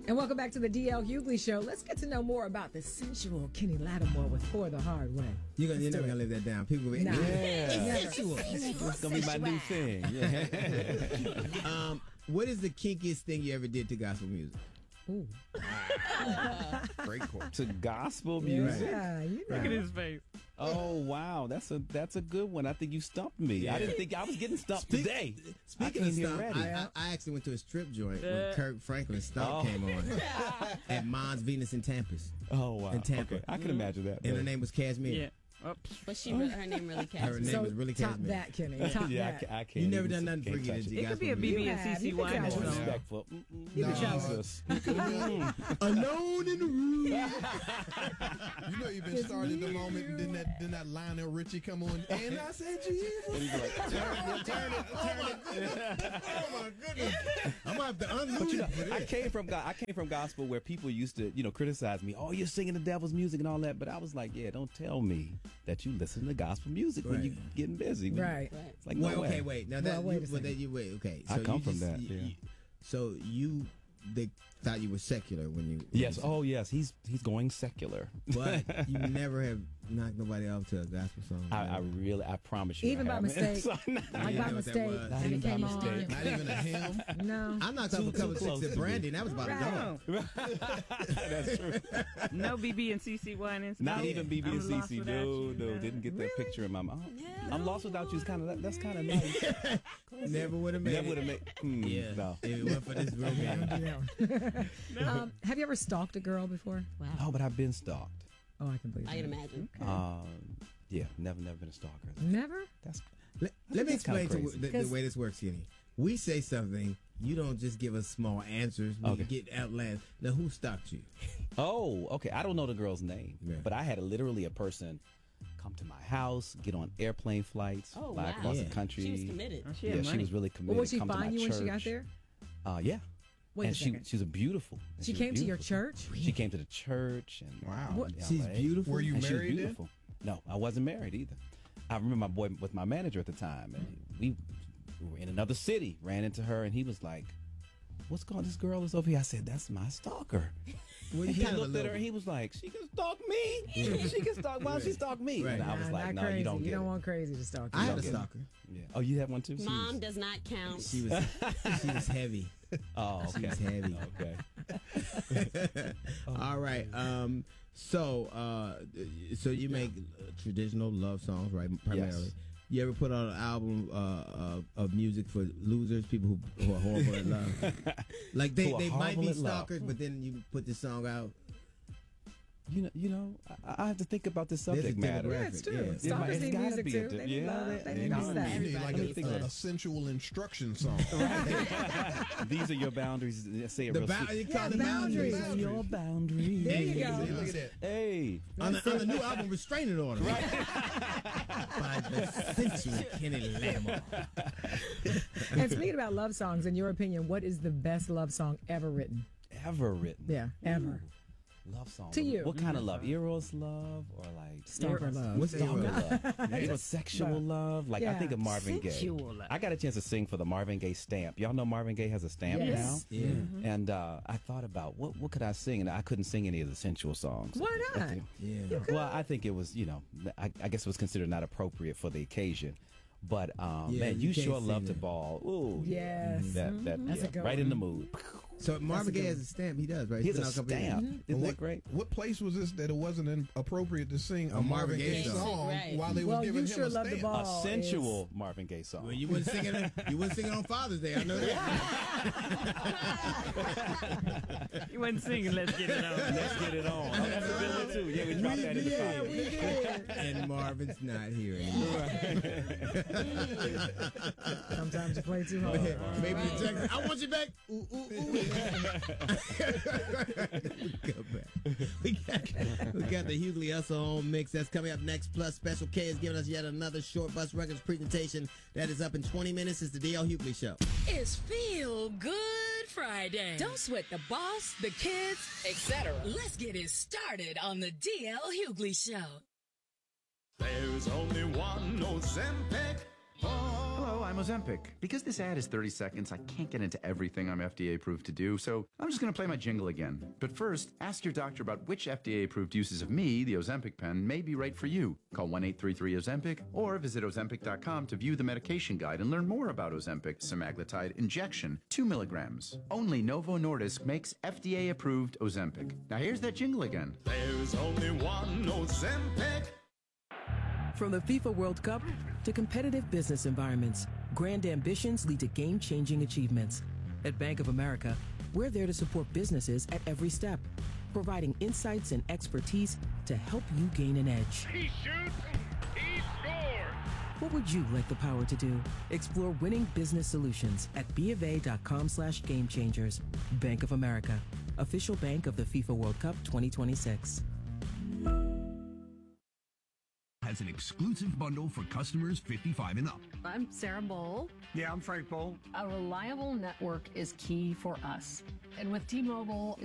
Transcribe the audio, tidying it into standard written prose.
And welcome back to the DL Hughley Show. Let's get to know more about the sensual Kenny Lattimore with For the Hard Way. You're never going to live that down. People will be sensual. It's going to be my new thing. Yeah. What is the kinkiest thing you ever did to gospel music? Ooh. Great quote. To gospel music? Yeah, you know. Look at his face. Oh, wow. That's a good one. I think you stumped me. Yeah. I didn't think I was getting stumped today. Speaking of stump, I actually went to a strip joint when Kirk Franklin Stump came on at Mons, Venus, and Tampus. Oh, wow. In Tampa. Okay. I can imagine that. And her name was Cashmere. Yeah. But her name really catches. Her name was really top Cashmere. that, Kenny. Top that. I can't. You never done nothing freaky that you It could be a BB and CC Winans song. Respectful. Jesus. Alone in the room. You know you've been started the moment, and then that Lionel Richie come on, and I said Jesus. Turn it. Oh my goodness. I'm gonna have to unmute. But you know, I came from gospel where people used to, criticize me. Oh, you're singing the devil's music and all that. But I was like, yeah, don't tell me that you listen to gospel music when you're getting busy. Right. It's like, well, no way. okay, wait. Now that wait a second. okay. I come from that. So they thought you were secular when you. Yes. Oh, yes. He's going secular. But you never have knocked nobody off to a gospel song. I promise you. Even by mistake. Like by mistake. And it came on. Not even a hymn. No. I knocked off a couple of sticks at Brandy, and that was about a dog. That's true. No BB and CC Winans. Not even BB and I'm lost CC. without you. No. Didn't get that picture in my mind. Yeah. I'm lost without you. That's kind of nice. Never would have made Never would have made. Yeah. No. If it weren't for this romance. Have you ever stalked a girl before? Wow. Oh, but I've been stalked. Oh, I can believe that. I can imagine. Yeah, never been a stalker. Never? Let me explain kinda the way this works, Kenny. We say something, you don't just give us small answers. We get outlandish. Now, who stalked you? Oh, okay. I don't know the girl's name, Yeah. but I had literally a person come to my house, get on airplane flights, Oh, fly wow. across Yeah. the country. She was committed. She had Yeah, she money. was really committed. Well, would she come to find my you when she got church. there? Yeah. Wait and a second. she's a beautiful. She came to your church? She came to the church and Wow. in She's LA. beautiful. Were you And she was married then? beautiful. No, I wasn't married either. I remember my boy with my manager at the time, and we were in another city. Ran into her, and he was like, "What's going? This girl is over here." I said, "That's my stalker." Well, And you he kind of looked at her, and he was like, "She can stalk me. She can stalk. Why don't she stalk me?" Right. And I was Nah, like, not "No, crazy. you don't get You don't it." want crazy to stalk you. I had a don't get it. stalker. Yeah. Oh, you had one too? Mom does not count. She was heavy. Oh, okay. She was heavy. Okay. All right. So you make traditional love songs, right? Primarily. Yes. You ever put on an album of music for losers, people who are horrible at love? Like Who are they might horrible be at love. stalkers, but then you put this song out. You know, I have to think about this There's a subject matter. Yeah, it's true. Yeah. Stalkers It's need gotta music be too. They need love. They need all that. You need like Everybody needs a sensual instruction song. These are your boundaries. Say it real sweet. You call Yeah, it boundaries. These are your boundaries. There you go. See, look at that. Hey. on the new album, Restraining Order. By the sensual Kenny Lattimore. And speaking about love songs, in your opinion, what is the best love song ever written? Ever written. Yeah, ever. Love song. To you. What kind of love? Eros love or like Stalker love. What's Stalker Eros? love? Heterosexual love? Like I Yeah. think of Marvin Gaye. Sexual love. I got a chance to sing for the Marvin Gaye stamp. Y'all know Marvin Gaye has a stamp Yes. now? Yeah. And I thought about what could I sing, and I couldn't sing any of the sensual songs. Why not? Yeah. Well, I think it was, I guess it was considered not appropriate for the occasion. But man, you you can't sure sing love to that. ball. Ooh, Yes. that That's a good right one. in the mood. So Marvin Gaye has a stamp. He does, right? He has He's a been out couple years. stamp. Isn't that great? What place was this that it wasn't appropriate to sing a A Marvin Marvin Gaye Gaye song. song Right. while they Well, were giving you him sure a love the stamp? ball. A sensual Marvin Gaye song. Well, you wasn't singing it. You wasn't singing on Father's Day. I know that. You wasn't singing Let's Get It On. Let's get it on. Oh, that's a good one too. Yeah, we dropped that in the Yeah, fire. we did. And Marvin's not here anymore. Sometimes you play too hard. Maybe the Jackson. I want you back. Ooh, ooh, ooh. We got the Hughley Hustle mix that's coming up next. Plus, Special K is giving us yet another Short Bus Records presentation that is up in 20 minutes. It's the DL Hughley Show. It's Feel Good Friday. Don't sweat the boss, the kids, etc. Let's get it started on the DL Hughley Show. There's only one Ozempic. Hello, I'm Ozempic. Because this ad is 30 seconds, I can't get into everything I'm FDA approved to do, so I'm just going to play my jingle again. But first, ask your doctor about which FDA approved uses of me, the Ozempic pen, may be right for you. Call 1-833-OZEMPIC or visit Ozempic.com to view the medication guide and learn more about Ozempic semaglutide injection, 2 milligrams. Only Novo Nordisk makes FDA approved Ozempic. Now here's that jingle again. There's only one Ozempic. From the FIFA World Cup to competitive business environments, grand ambitions lead to game-changing achievements. At Bank of America, we're there to support businesses at every step, providing insights and expertise to help you gain an edge. He shoots, he scores. What would you like the power to do? Explore winning business solutions at BofA.com/gamechangers. Bank of America, official bank of the FIFA World Cup 2026. Has an exclusive bundle for customers 55 and up. I'm Sarah Bowl. Yeah, I'm Frank Bowl. A reliable network is key for us. And with T-Mobile,